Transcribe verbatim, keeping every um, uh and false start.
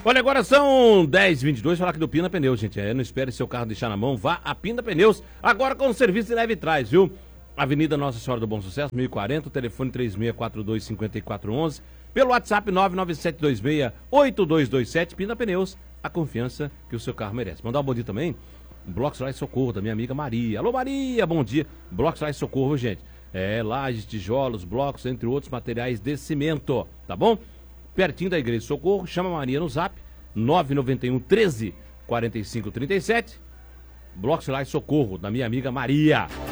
Olha, agora são dez e vinte e dois, falar aqui do Pina Pneus, gente. É, não espere seu carro deixar na mão, vá a Pina Pneus, agora com o serviço de leve e trás, viu? Avenida Nossa Senhora do Bom Sucesso, mil e quarenta, telefone três seis quatro dois, cinco quatro um um, pelo WhatsApp nove nove sete dois seis, oito dois dois sete, Pina Pneus, a confiança que o seu carro merece. Mandar um bom dia também, Blocos Laje Socorro, da minha amiga Maria. Alô, Maria, bom dia. Blocos Laje Socorro, gente. É, lajes, tijolos, blocos, entre outros materiais de cimento, tá bom? Pertinho da Igreja de Socorro, chama a Maria no zap, nove nove um, treze, quarenta e cinco, trinta e sete. Blocos Laje Socorro, da minha amiga Maria.